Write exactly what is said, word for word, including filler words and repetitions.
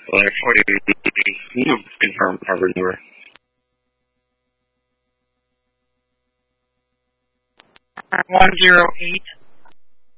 Well, forty, you know, confirm Harvard number. one zero eight